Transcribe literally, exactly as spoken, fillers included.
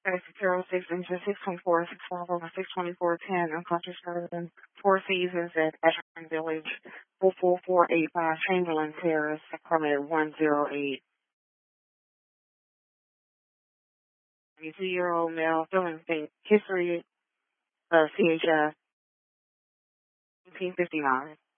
zero six into six twenty-four, six five over six twenty-four, ten, unconscious person, Four Seasons at Ashburn Village, four four four eight five Chamberlain Terrace, Sacramento one zero eight. twenty-two-year-old male, filling history, uh, C H F, eighteen fifty-nine.